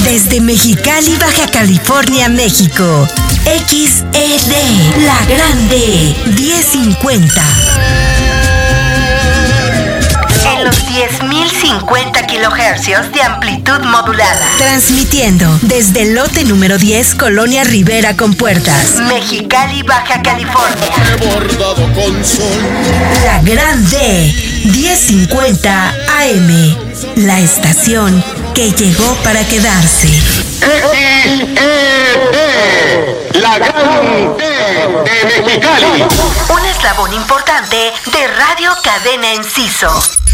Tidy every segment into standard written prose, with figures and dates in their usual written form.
Desde Mexicali, Baja California, México. XED, La Grande, 1050. En los 10.050 kilohercios de amplitud modulada. Transmitiendo desde el lote número 10, Colonia Rivera con Puertas, Mexicali, Baja California. Bordado con sol. La Grande, 1050 AM. La estación que llegó para quedarse. La Grande de Mexicali. Un eslabón importante de Radio Cadena Enciso.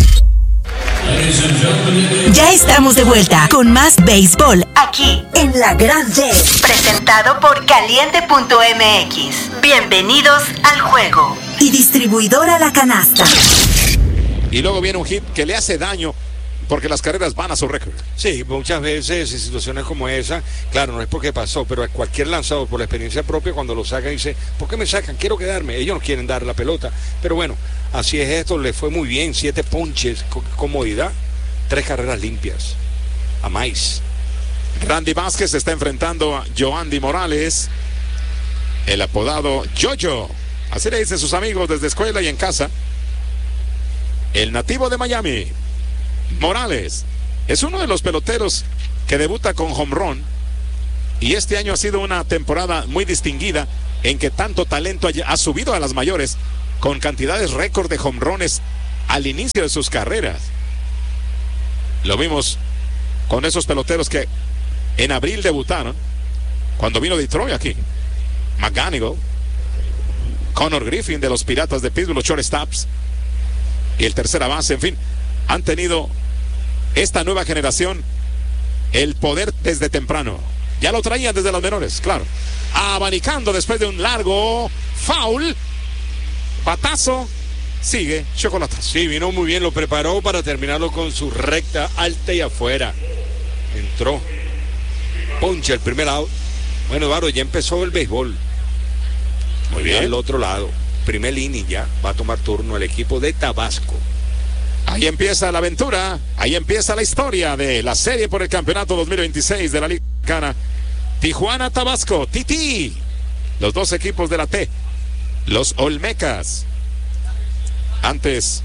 Ya estamos de vuelta con más béisbol aquí en La Grande, presentado por Caliente.mx. Bienvenidos al juego. Y distribuidora La Canasta. Y luego viene un hit que le hace daño porque las carreras van a su récord. Sí, muchas veces en situaciones como esa, claro, no es porque pasó, pero cualquier lanzador por la experiencia propia, cuando lo sacan dice, ¿por qué me sacan? Quiero quedarme. Ellos no quieren dar la pelota, pero bueno, así es esto, le fue muy bien, 7 ponches, comodidad, 3 carreras limpias, a más. Randy Vázquez está enfrentando a Yoandy Morales, el apodado Jojo, así le dicen sus amigos desde escuela y en casa. El nativo de Miami, Morales, es uno de los peloteros que debuta con home run y este año ha sido una temporada muy distinguida en que tanto talento ha subido a las mayores con cantidades récord de home runs al inicio de sus carreras. Lo vimos con esos peloteros que en abril debutaron cuando vino Detroit aquí. McGanigal, Connor Griffin de los Piratas de Pittsburgh, los shortstops y el tercera base, en fin, han tenido esta nueva generación el poder desde temprano. Ya lo traían desde las menores, claro. Abanicando después de un largo foul. Batazo. Sigue chocolatazo. Sí, vino muy bien, lo preparó para terminarlo con su recta alta y afuera. Entró. Poncha el primer out. Bueno, Eduardo, ya empezó el béisbol. Muy bien. Al otro lado. Primer inning ya. Va a tomar turno el equipo de Tabasco. Ahí empieza la aventura, ahí empieza la historia de la serie por el campeonato 2026 de la Liga Mexicana. Tijuana, Tabasco, Tití. Los dos equipos de la T, los Olmecas. Antes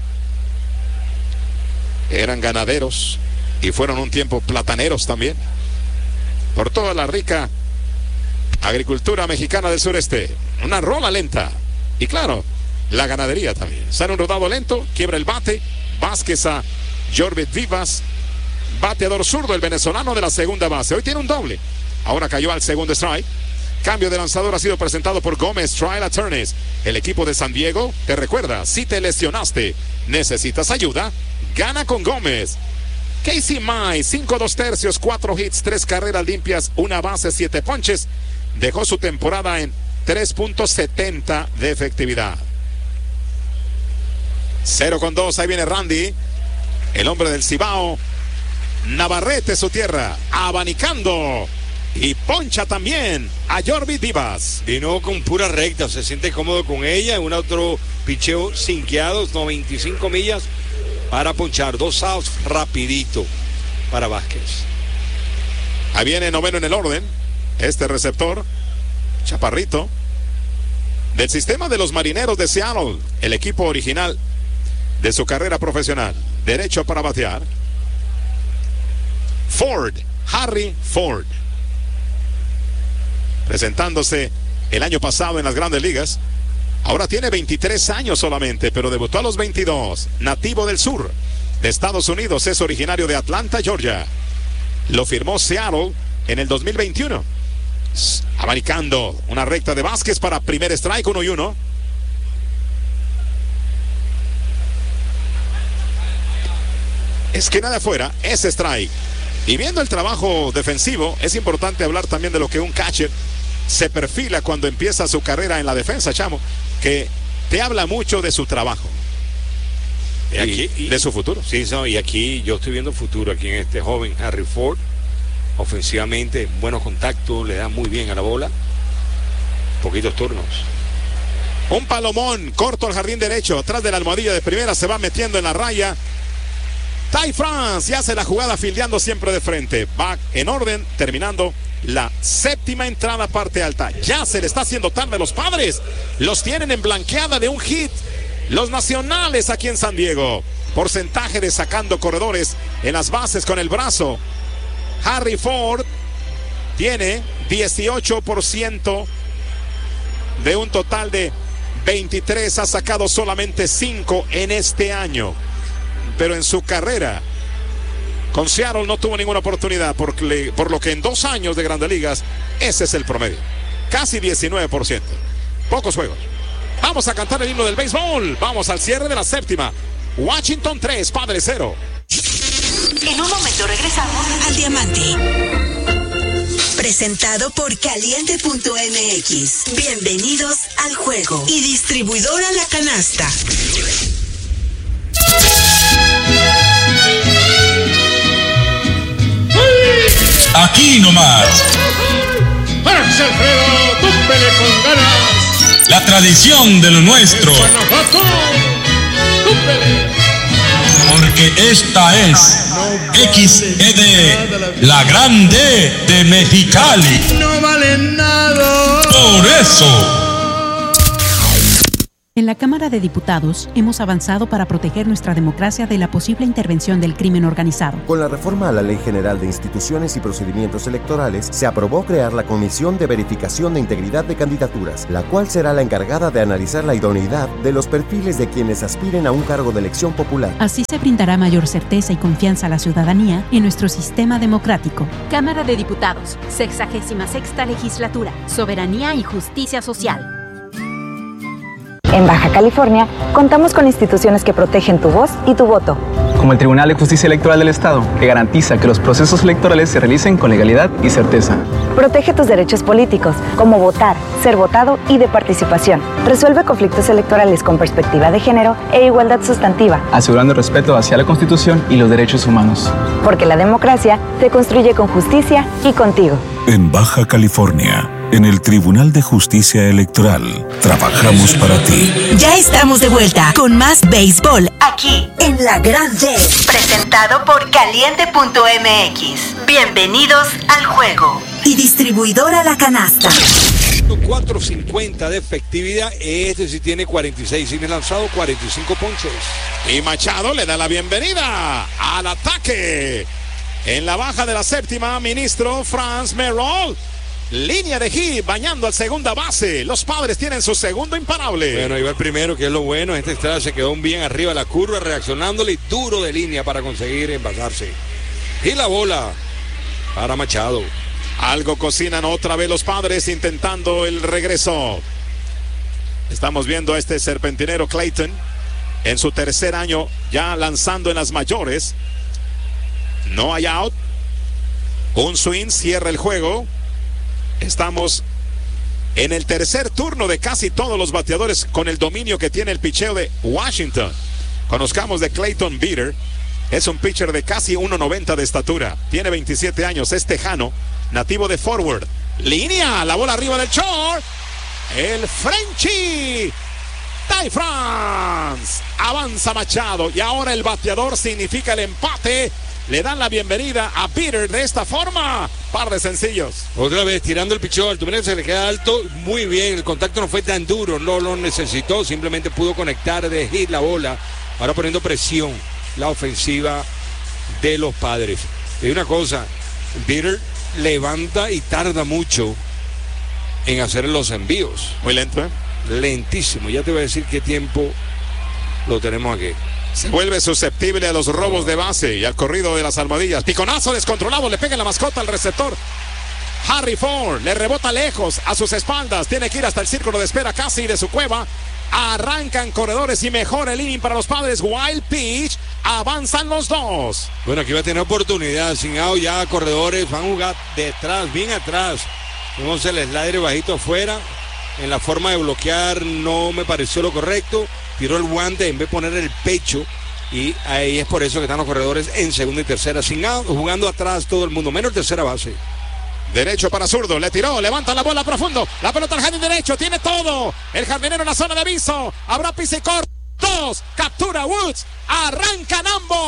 eran ganaderos y fueron un tiempo plataneros también. Por toda la rica agricultura mexicana del sureste. Una rola lenta. Y claro, la ganadería también. Sale un rodado lento, quiebra el bate. Vázquez a Jorbit Vivas, bateador zurdo, el venezolano de la segunda base. Hoy tiene un doble. Ahora cayó al segundo strike. Cambio de lanzador ha sido presentado por Gómez Trial Attorneys. El equipo de San Diego te recuerda, si te lesionaste, necesitas ayuda, gana con Gómez. Casey Mize, 5 2/3, 4 hits, 3 carreras limpias, 1 base, 7 ponches. Dejó su temporada en 3.70 de efectividad. 0-2, ahí viene Randy, el hombre del Cibao. Navarrete, su tierra, abanicando y poncha también a Jorbit Vivas. Vino con pura recta, se siente cómodo con ella. Un otro picheo sinqueado, 95 millas para ponchar. 2 outs rapidito para Vázquez. Ahí viene noveno en el orden, este receptor, chaparrito, del sistema de los Marineros de Seattle, el equipo original de su carrera profesional. Derecho para batear. Ford, Harry Ford. Presentándose el año pasado en las Grandes Ligas. Ahora tiene 23 años solamente, pero debutó a los 22. Nativo del sur de Estados Unidos, es originario de Atlanta, Georgia. Lo firmó Seattle en el 2021. Abanicando una recta de Vázquez para primer strike, 1-1. Esquina de afuera, es strike. Y viendo el trabajo defensivo, es importante hablar también de lo que un catcher se perfila cuando empieza su carrera en la defensa, chamo, que te habla mucho de su trabajo y de su futuro. Sí, no, y aquí yo estoy viendo futuro aquí en este joven Harry Ford. Ofensivamente, buenos contactos, le da muy bien a la bola. Poquitos turnos. Un palomón corto al jardín derecho, atrás de la almohadilla de primera, se va metiendo en la raya. Ty France y hace la jugada fildeando siempre de frente. Va en orden, terminando la séptima entrada, parte alta. Ya se le está haciendo tarde a los Padres. Los tienen en blanqueada de un hit los Nacionales aquí en San Diego. Porcentaje de sacando corredores en las bases con el brazo. Harry Ford tiene 18% de un total de 23. Ha sacado solamente 5 en este año. Pero en su carrera con Seattle no tuvo ninguna oportunidad, por lo que en 2 años de Grandes Ligas ese es el promedio. Casi 19%. Pocos juegos. Vamos a cantar el himno del béisbol. Vamos al cierre de la séptima. Washington 3, Padres 0. En un momento regresamos al Diamante. Presentado por Caliente.mx. Bienvenidos al juego. Y distribuidora La Canasta. Aquí nomás. ¡Párase, Alfredo! ¡Túmpele con ganas! La tradición de lo nuestro. ¡Guanajuato! ¡Túmpele! Porque esta es XED, la grande de Mexicali. ¡No valen nada! Por eso. En la Cámara de Diputados hemos avanzado para proteger nuestra democracia de la posible intervención del crimen organizado. Con la reforma a la Ley General de Instituciones y Procedimientos Electorales, se aprobó crear la Comisión de Verificación de Integridad de Candidaturas, la cual será la encargada de analizar la idoneidad de los perfiles de quienes aspiren a un cargo de elección popular. Así se brindará mayor certeza y confianza a la ciudadanía en nuestro sistema democrático. Cámara de Diputados, 66ª Legislatura, Soberanía y Justicia Social. En Baja California, contamos con instituciones que protegen tu voz y tu voto. Como el Tribunal de Justicia Electoral del Estado, que garantiza que los procesos electorales se realicen con legalidad y certeza. Protege tus derechos políticos, como votar, ser votado y de participación. Resuelve conflictos electorales con perspectiva de género e igualdad sustantiva. Asegurando el respeto hacia la Constitución y los derechos humanos. Porque la democracia se construye con justicia y contigo. En Baja California, en el Tribunal de Justicia Electoral, trabajamos para ti. Ya estamos de vuelta con más béisbol aquí en La Gran D. Presentado por Caliente.mx. Bienvenidos al juego. Y distribuidora La Canasta. 4.50 de efectividad. Este sí tiene 46 cines lanzados, 45 ponches. Y Machado le da la bienvenida al ataque. En la baja de la séptima, ministro Franz Merrill. Línea de hit, bañando al segunda base. Los Padres tienen su segundo imparable. Bueno, ahí va el primero, que es lo bueno. Este Estrada se quedó bien arriba de la curva, reaccionándole duro de línea para conseguir envasarse. Y la bola para Machado. Algo cocinan otra vez los Padres intentando el regreso. Estamos viendo a este serpentinero Clayton en su tercer año ya lanzando en las mayores. No hay out. Un swing cierra el juego. Estamos en el tercer turno de casi todos los bateadores con el dominio que tiene el picheo de Washington. Conozcamos de Clayton Beeter. Es un pitcher de casi 1.90 de estatura. Tiene 27 años. Es tejano, nativo de Forward. Línea, la bola arriba del short. El Frenchie. Ty France. Avanza Machado. Y ahora el bateador significa el empate. Le dan la bienvenida a Peter de esta forma. Par de sencillos. Otra vez tirando el picheo alto. Miren, se le queda alto. Muy bien. El contacto no fue tan duro. No lo necesitó. Simplemente pudo conectar de hit la bola. Ahora poniendo presión la ofensiva de los Padres. Y una cosa. Peter levanta y tarda mucho en hacer los envíos. Muy lento, ¿eh? Lentísimo. Ya te voy a decir qué tiempo lo tenemos aquí. Se vuelve susceptible a los robos de base y al corrido de las almohadillas. Piconazo descontrolado, le pega en la mascota al receptor. Harry Ford le rebota lejos a sus espaldas. Tiene que ir hasta el círculo de espera casi de su cueva. Arrancan corredores y mejora el inning para los Padres. Wild pitch. Avanzan los dos. Bueno, aquí va a tener oportunidad. Sin out ya corredores van a jugar detrás, bien atrás. Vemos el slider bajito afuera. En la forma de bloquear no me pareció lo correcto. Tiró el guante en vez de poner el pecho. Y ahí es por eso que están los corredores en segunda y tercera. Sin out, jugando atrás todo el mundo, menos tercera base. Derecho para zurdo, le tiró, levanta la bola profundo. La pelota al jardín derecho, tiene todo. El jardinero en la zona de aviso. Habrá pisa y corta. Dos, captura Woods. Arrancan ambos.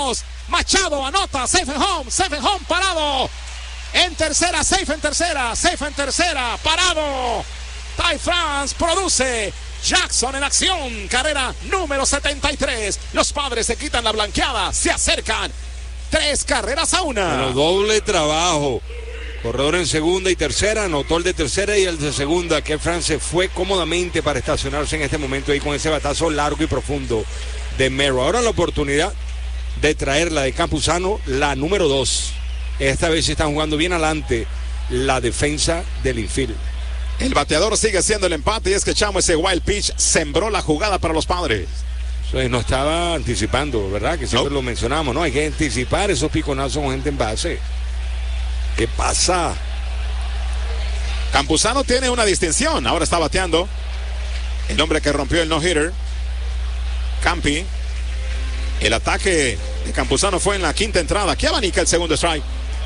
Machado anota, safe and home, parado. En tercera, safe en tercera, parado. Ty France produce. Jackson en acción, carrera número 73. Los Padres se quitan la blanqueada, se acercan 3-1. Pero doble trabajo. Corredor en segunda y tercera, anotó el de tercera y el de segunda. Que France fue cómodamente para estacionarse en este momento ahí con ese batazo largo y profundo de Merrow. Ahora la oportunidad de traer la de Campuzano, la número 2. Esta vez están jugando bien adelante la defensa del infield. El bateador sigue siendo el empate y es que Chamo, ese wild pitch sembró la jugada para los Padres. No estaba anticipando, ¿verdad? Que siempre lo mencionamos, ¿no? Hay que anticipar esos piconazos con gente en base. ¿Qué pasa? Campuzano tiene una distinción. Ahora está bateando el hombre que rompió el no-hitter, Campi. El ataque de Campuzano fue en la quinta entrada. ¿Qué abanica el segundo strike?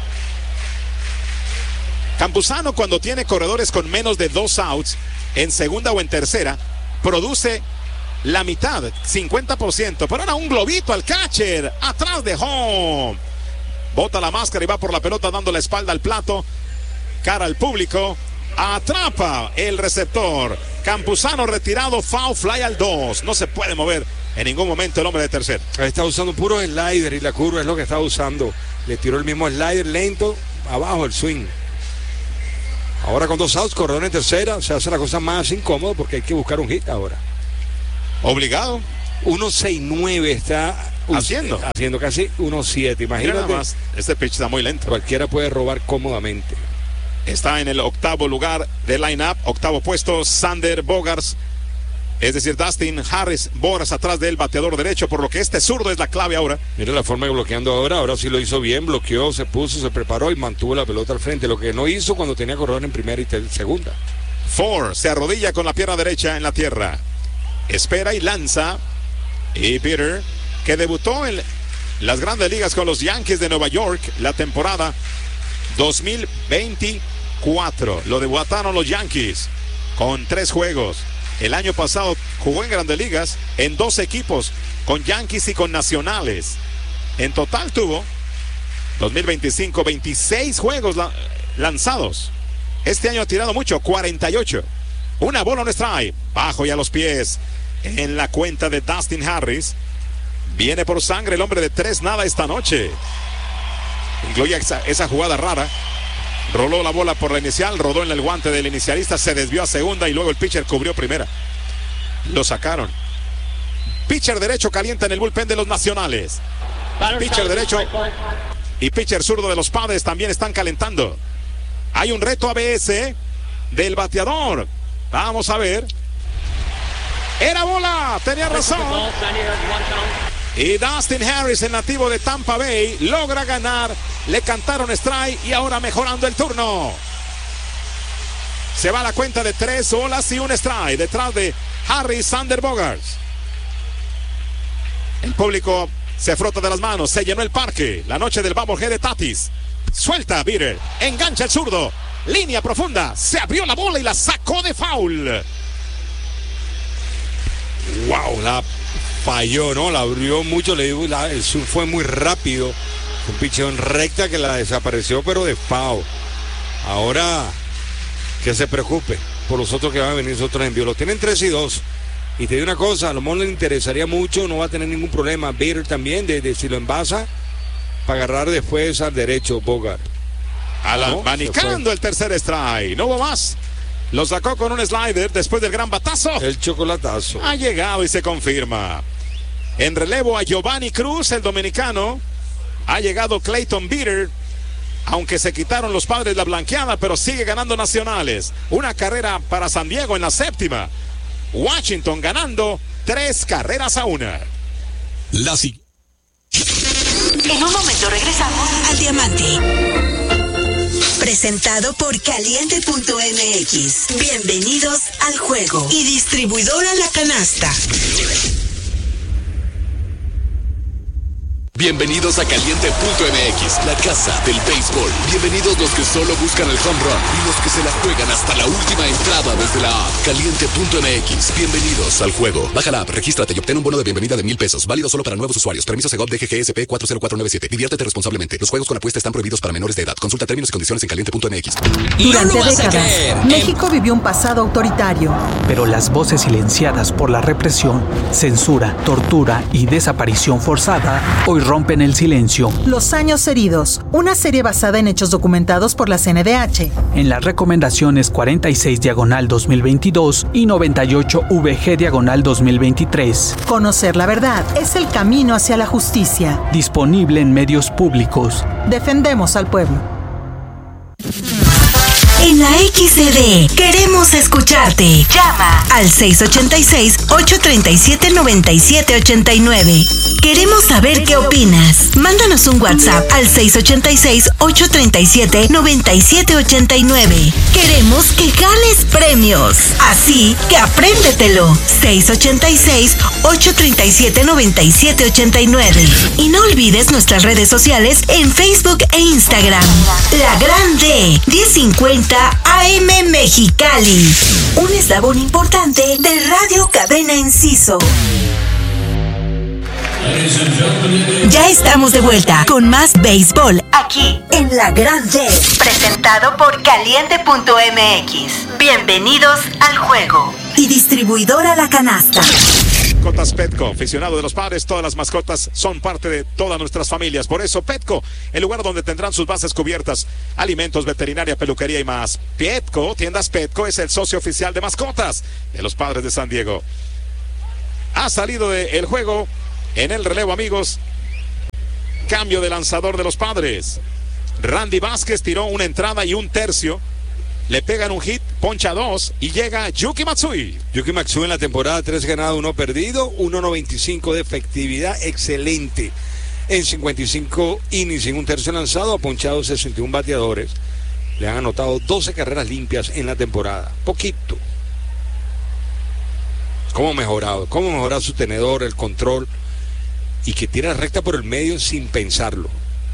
Campuzano, cuando tiene corredores con menos de 2 outs en segunda o en tercera, produce la mitad, 50%. Pero ahora un globito al catcher, atrás de home. Bota la máscara y va por la pelota dando la espalda al plato, cara al público. Atrapa el receptor. Campuzano retirado, foul fly al 2. No se puede mover en ningún momento el hombre de tercer. Está usando puro slider y la curva es lo que está usando. Le tiró el mismo slider lento, abajo el swing. Ahora con 2 outs, corredor en tercera, se hace la cosa más incómoda porque hay que buscar un hit ahora. Obligado. 1.69 está haciendo casi 1.7. Imagínate. Nada más, este pitch está muy lento. Cualquiera puede robar cómodamente. Está en el octavo lugar del line-up, octavo puesto, Sander Bogaerts. Es decir, Dustin Harris Bogaerts atrás del bateador derecho, por lo que este zurdo es la clave ahora. Mira la forma de bloqueando ahora sí lo hizo bien, bloqueó, se puso, se preparó y mantuvo la pelota al frente, lo que no hizo cuando tenía corredor en primera y segunda. Ford se arrodilla con la pierna derecha en la tierra, espera y lanza. Y Peter, que debutó en las grandes ligas con los Yankees de Nueva York la temporada 2024, lo debutaron los Yankees con 3 juegos. El año pasado jugó en Grandes Ligas en 2 equipos, con Yankees y con Nacionales. En total tuvo 2025, 26 juegos lanzados. Este año ha tirado mucho, 48. Una bola, un strike, bajo y a los pies. En la cuenta de Dustin Harris. Viene por sangre el hombre de 3-0 esta noche. Incluye esa jugada rara. Roló la bola por la inicial, rodó en el guante del inicialista, se desvió a segunda y luego el pitcher cubrió primera. Lo sacaron. Pitcher derecho calienta en el bullpen de los Nacionales. Pitcher derecho y pitcher zurdo de los Padres también están calentando. Hay un reto ABS del bateador. Vamos a ver. Era bola, tenía razón. Y Dustin Harris, el nativo de Tampa Bay, logra ganar. Le cantaron strike y ahora mejorando el turno. Se va a la cuenta de 3 bolas y un strike detrás de Harris, Sander Bogaerts. El público se frota de las manos, se llenó el parque. La noche del Bobblehead de Tatis. Suelta Bitter, engancha el zurdo. Línea profunda, se abrió la bola y la sacó de foul. Wow, la falló, ¿no? La abrió mucho, el sur fue muy rápido. Un picheo en recta que la desapareció, pero de foul. Ahora que se preocupe por los otros que van a venir, esos otros envíos. Los tienen 3-2. Y te digo una cosa, a lo mejor le interesaría mucho, no va a tener ningún problema. Bader también, de si lo envasa, para agarrar después al derecho Bogart. Abanicando el tercer strike. No hubo más. Lo sacó con un slider después del gran batazo. El chocolatazo. Ha llegado y se confirma. En relevo a Giovanni Cruz, el dominicano. Ha llegado Clayton Bitter. Aunque se quitaron los Padres la blanqueada, pero sigue ganando Nacionales. Una carrera para San Diego en la séptima. Washington ganando 3-1. En un momento regresamos al Diamante. Presentado por Caliente.mx. Bienvenidos al juego. Y distribuidora La Canasta. Bienvenidos a Caliente.mx, la casa del béisbol. Bienvenidos los que solo buscan el home run y los que se la juegan hasta la última entrada desde la app. Caliente.mx, bienvenidos al juego. Baja la app, regístrate y obtén un bono de bienvenida de $1,000. Válido solo para nuevos usuarios. Permiso Segov DGGSP 40497. Diviértete responsablemente. Los juegos con apuesta están prohibidos para menores de edad. Consulta términos y condiciones en Caliente.mx. Durante décadas, México vivió un pasado autoritario. Pero las voces silenciadas por la represión, censura, tortura y desaparición forzada hoy rompen el silencio. Los años heridos, una serie basada en hechos documentados por la CNDH. En las recomendaciones 46/2022 y 98/VG/2023. Conocer la verdad es el camino hacia la justicia. Disponible en medios públicos. Defendemos al pueblo. En la XCD queremos escucharte. Llama al 686-837-9789. Queremos saber qué opinas. Mándanos un WhatsApp al 686-837-9789. Queremos que ganes premios. Así que apréndetelo. 686-837-9789. Y no olvides nuestras redes sociales en Facebook e Instagram. La Grande 1050 AM Mexicali, un eslabón importante de Radio Cadena Enciso. Ya estamos de vuelta con más béisbol aquí en La Grande, presentado por Caliente.mx. Bienvenidos al juego. Y distribuidora La Canasta. Mascotas Petco, aficionado de los padres, todas las mascotas son parte de todas nuestras familias. Por eso Petco, el lugar donde tendrán sus bases cubiertas, alimentos, veterinaria, peluquería y más. Petco, tiendas Petco, es el socio oficial de mascotas de los Padres de San Diego. Ha salido del juego en el relevo, amigos. Cambio de lanzador de los Padres. Randy Vázquez tiró una entrada y un tercio. Le pegan un hit, poncha 2 y llega Yuki Matsui. Yuki Matsui en la temporada 3 ganado, 1 perdido, 1.95 de efectividad, excelente. En 55 innings, en un tercio lanzado, ha ponchado 61 bateadores. Le han anotado 12 carreras limpias en la temporada. Poquito. ¿Cómo ha mejorado su tenedor, el control? Y que tira recta por el medio sin pensarlo.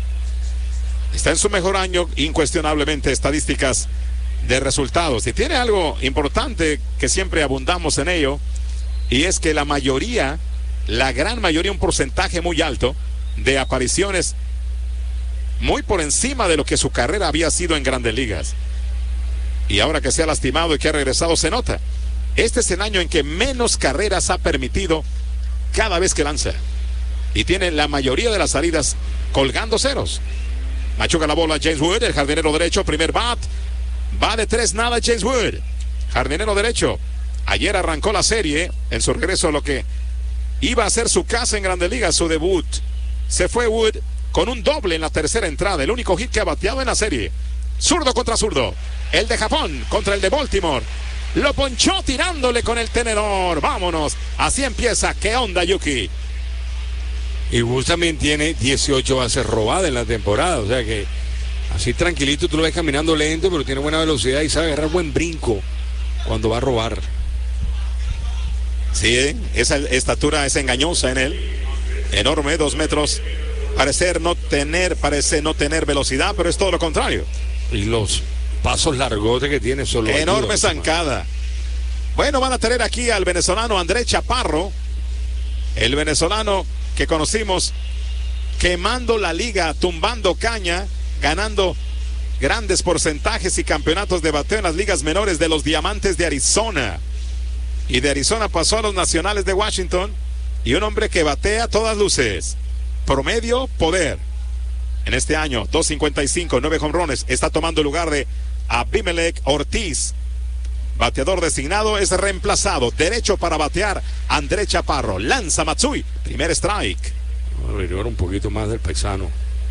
Está en su mejor año, incuestionablemente, estadísticas de resultados. Y tiene algo importante que siempre abundamos en ello, y es que la gran mayoría, un porcentaje muy alto de apariciones muy por encima de lo que su carrera había sido en Grandes Ligas. Y ahora que se ha lastimado y que ha regresado, se nota. Este es el año en que menos carreras ha permitido cada vez que lanza. Y tiene la mayoría de las salidas colgando ceros. Machuca la bola James Wood, el jardinero derecho, primer bat. Va de 3-0 James Wood, jardinero derecho. Ayer arrancó la serie en su regreso a lo que iba a ser su casa en Grandes Ligas, su debut. Se fue Wood con un doble en la tercera entrada, el único hit que ha bateado en la serie. Zurdo contra zurdo. El de Japón contra el de Baltimore. Lo ponchó tirándole con el tenedor. Vámonos. Así empieza. ¿Qué onda, Yuki? Y Wood también tiene 18 bases robadas en la temporada, o sea que así tranquilito, tú lo ves caminando lento, pero tiene buena velocidad y sabe agarrar buen brinco cuando va a robar. Sí, esa estatura es engañosa en él. Enorme, 2 metros. Parece no tener velocidad, pero es todo lo contrario. Y los pasos largotes que tiene son los enorme zancada. Bueno, van a tener aquí al venezolano Andrés Chaparro. El venezolano que conocimos quemando la liga, tumbando caña, ganando grandes porcentajes y campeonatos de bateo en las ligas menores de los Diamantes de Arizona. Y de Arizona pasó a los Nacionales de Washington. Y un hombre que batea a todas luces. Promedio, poder. En este año, 2.55, 9 jonrones. Está tomando el lugar de Abimelec Ortiz. Bateador designado, es reemplazado. Derecho para batear, Andrés Chaparro. Lanza Matsui, primer strike. Ahora un poquito más del paisano.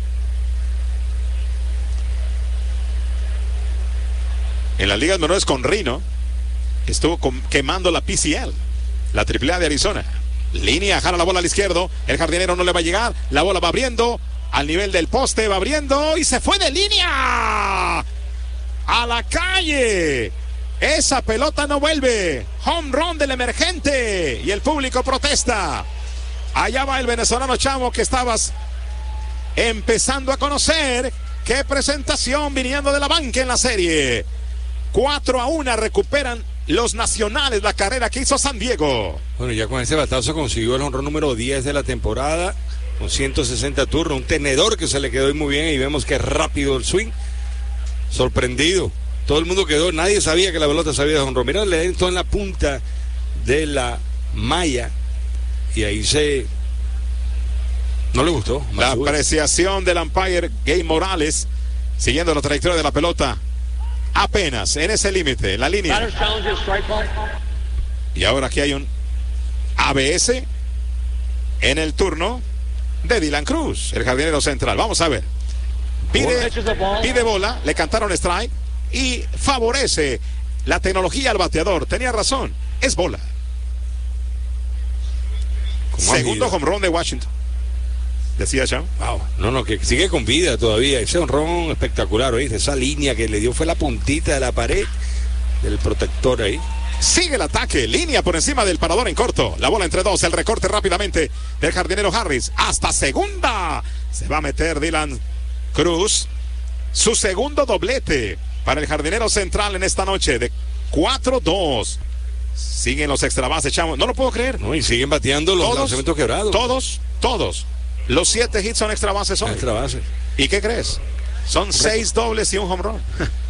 En las ligas menores con Rino estuvo quemando la PCL, la AAA de Arizona. Línea, jala la bola al izquierdo. El jardinero no le va a llegar. La bola va abriendo al nivel del poste, va abriendo y se fue de línea a la calle. Esa pelota no vuelve. Home run del emergente y el público protesta. Allá va el venezolano Chamo, que estabas empezando a conocer. Qué presentación viniendo de la banca en la serie. 4-1 recuperan los nacionales la carrera que hizo San Diego. Bueno, ya con ese batazo consiguió el jonrón número 10 de la temporada, con 160 turnos, un tenedor que se le quedó muy bien y vemos que rápido el swing. Sorprendido. Todo el mundo quedó, nadie sabía que la pelota sabía de jonrón. Mira, le entró en la punta de la malla y ahí no le gustó. La apreciación del umpire Gay Morales, siguiendo la trayectoria de la pelota, apenas en ese límite, en la línea. Y ahora aquí hay un ABS en el turno de Dylan Cruz, el jardinero central. Vamos a ver. Pide bola, le cantaron strike y favorece la tecnología al bateador. Tenía razón, es bola. Segundo home run de Washington. Decía Cham. Wow. No, que sigue con vida todavía. Ese honrón espectacular, ¿oíste? Esa línea que le dio fue la puntita de la pared del protector ahí. Sigue el ataque, línea por encima del parador en corto. La bola entre dos, el recorte rápidamente del jardinero Harris. Hasta segunda. Se va a meter Dylan Cruz. Su segundo doblete para el jardinero central en esta noche de 4-2. Siguen los extra bases, Chamo. No lo puedo creer. No, y siguen bateando los lanzamientos quebrados. Todos. Los 7 hits son extra bases hoy. Extra bases. ¿Y qué crees? Son 6 dobles y un home run.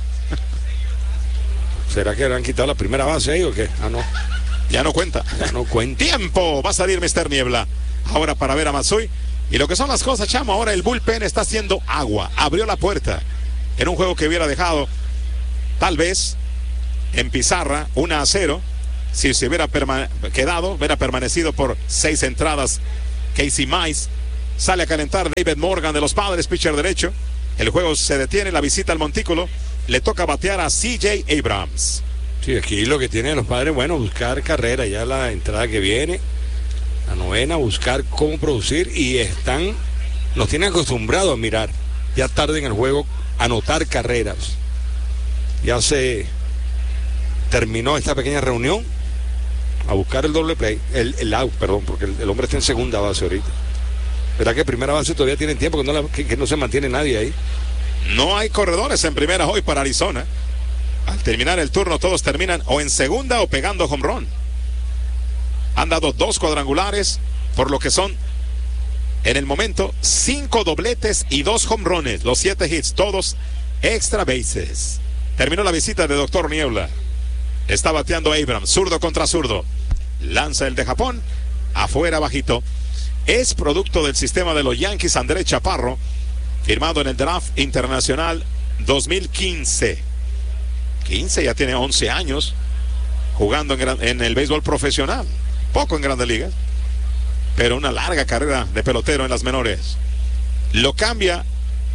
¿Será que le han quitado la primera base ahí o qué? No. Ya no cuenta. Tiempo. Va a salir Mr. Niebla. Ahora para ver a Matsui. Y lo que son las cosas, Chamo, ahora el bullpen está haciendo agua. Abrió la puerta en un juego que hubiera dejado, tal vez, en pizarra, 1-0. Si se hubiera hubiera permanecido por 6 entradas. Casey Mize sale a calentar David Morgan de los Padres, pitcher derecho. El juego se detiene, la visita al montículo. Le toca batear a CJ Abrams. Sí, aquí lo que tienen los Padres, bueno, buscar carrera. Ya la entrada que viene, la novena, buscar cómo producir. Y nos tienen acostumbrados a mirar ya tarde en el juego, anotar carreras. Ya se terminó esta pequeña reunión a buscar el doble play, el out, perdón, porque el hombre está en segunda base ahorita. ¿Verdad que primera base todavía tienen tiempo que no se mantiene nadie ahí? No hay corredores en primera hoy para Arizona. Al terminar el turno todos terminan o en segunda o pegando home run. Han dado 2 cuadrangulares, por lo que son en el momento 5 dobletes y 2 home runs. Los 7 hits, todos extra bases. Terminó la visita de Dr. Niebla. Está bateando Abrams, zurdo contra zurdo. Lanza el de Japón, afuera bajito. Es producto del sistema de los Yankees Andrés Chaparro, firmado en el draft internacional 2015. 15, ya tiene 11 años jugando en el béisbol profesional. Poco en Grandes Ligas, pero una larga carrera de pelotero en las menores. Lo cambia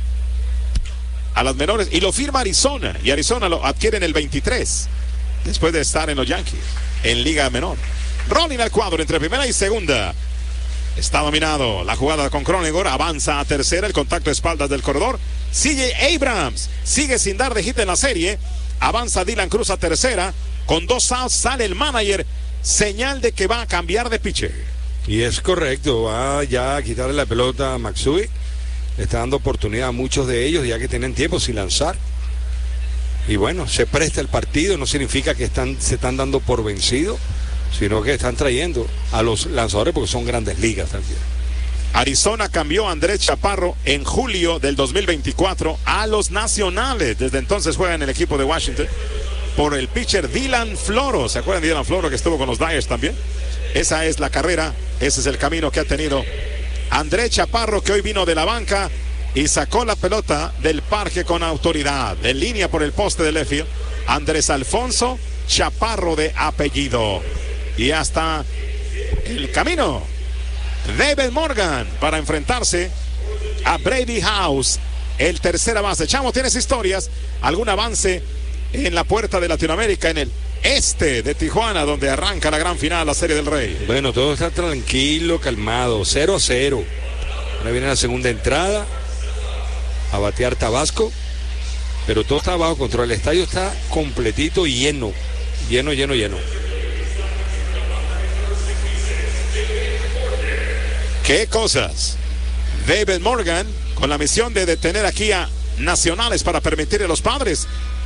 a las menores y lo firma Arizona. Y Arizona lo adquiere en el 23. Después de estar en los Yankees, en Liga Menor. Rolling al cuadro entre primera y segunda. Está dominado la jugada con Cronenworth. Avanza a tercera, el contacto de espaldas del corredor. CJ Abrams sigue sin dar de hit en la serie. Avanza Dylan Cruz a tercera. Con 2 outs sale el manager. Señal de que va a cambiar de pitcher. Y es correcto, va ya a quitarle la pelota a Matsui. Le está dando oportunidad a muchos de ellos, ya que tienen tiempo sin lanzar. Y bueno, se presta el partido, no significa que se están dando por vencido, sino que están trayendo a los lanzadores porque son grandes ligas también. Arizona cambió a Andrés Chaparro en julio del 2024 a los Nacionales. Desde entonces juega en el equipo de Washington por el pitcher Dylan Floro. ¿Se acuerdan de Dylan Floro que estuvo con los Dyers también? Esa es la carrera, ese es el camino que ha tenido Andrés Chaparro, que hoy vino de la banca y sacó la pelota del parque con autoridad. En línea por el poste de left field, Andrés Alfonso Chaparro de apellido. Y hasta el camino David Morgan para enfrentarse a Brady House, el tercera base. Chamo, ¿tienes historias? ¿Algún avance en la puerta de Latinoamérica, en el este de Tijuana, donde arranca la gran final, la Serie del Rey? Bueno, todo está tranquilo, calmado, 0-0. Ahora viene la segunda entrada a batear Tabasco, pero todo está bajo control. El estadio está completito y lleno. ¿Qué cosas? David Morgan con la misión de detener aquí a Nacionales para permitirle a los Padres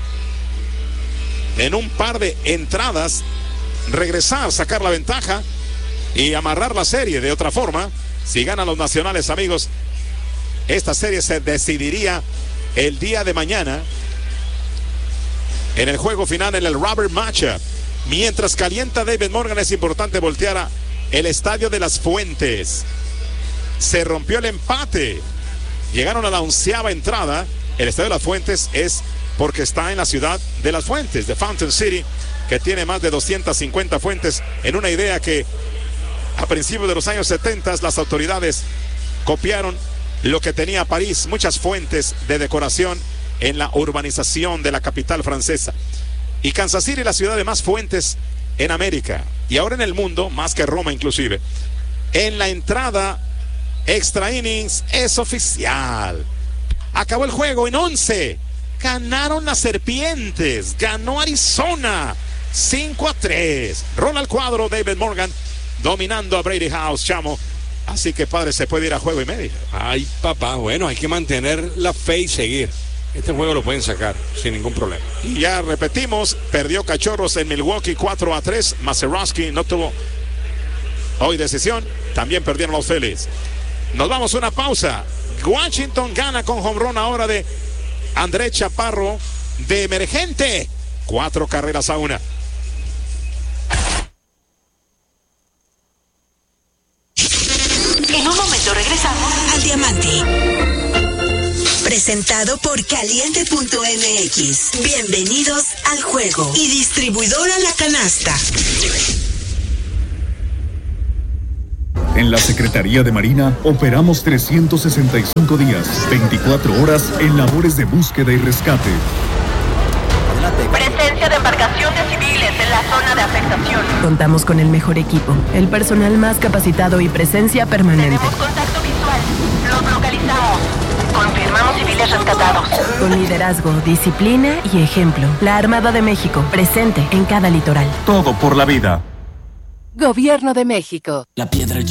en un par de entradas regresar, sacar la ventaja y amarrar la serie. De otra forma, si ganan los Nacionales, amigos, esta serie se decidiría el día de mañana en el juego final, en el rubber matchup. Mientras calienta David Morgan, es importante voltear a el Estadio de las Fuentes. Se rompió el empate, llegaron a la 11ª entrada. El Estadio de las Fuentes es porque está en la ciudad de Las Fuentes, de Fountain City, que tiene más de 250 fuentes, en una idea que a principios de los años 70 las autoridades copiaron lo que tenía París, muchas fuentes de decoración en la urbanización de la capital francesa. Y Kansas City, la ciudad de más fuentes en América y ahora en el mundo, más que Roma inclusive. En la entrada extra innings es oficial. Acabó el juego en 11. Ganaron las Serpientes. Ganó Arizona 5-3. Rola al cuadro David Morgan, dominando a Brady House, chamo. Así que, padre, se puede ir a juego y medio. Ay, papá, bueno, hay que mantener la fe y seguir. Este juego lo pueden sacar sin ningún problema. Y ya repetimos, perdió Cachorros en Milwaukee 4-3. Mazeroski no tuvo hoy decisión. También perdieron los Phillies. Nos vamos a una pausa. Washington gana con home run ahora de Andrés Chaparro de emergente. 4-1. En un momento regresamos al Diamante. Presentado por Caliente.mx. Bienvenidos al juego. Y distribuidora La Canasta. En la Secretaría de Marina operamos 365 días, 24 horas en labores de búsqueda y rescate. Presencia de embarcaciones civiles en la zona de afectación. Contamos con el mejor equipo, el personal más capacitado y presencia permanente. Tenemos contacto visual. Los localizamos. Confirmamos civiles rescatados. Con liderazgo, disciplina y ejemplo. La Armada de México, presente en cada litoral. Todo por la vida. Gobierno de México. La piedra